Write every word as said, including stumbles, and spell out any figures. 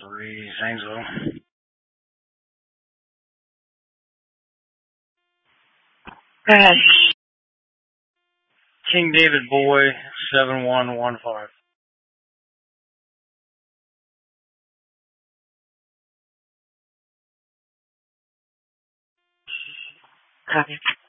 three, Zanesville. King David Boy, seven one one five. Copy.